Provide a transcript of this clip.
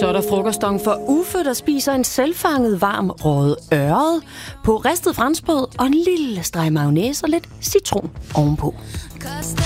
Så er der frokostong for Uffe, der spiser en selvfanget varm røget ørred på ristet franskbrød og en lille streg mayonnaise og lidt citron ovenpå.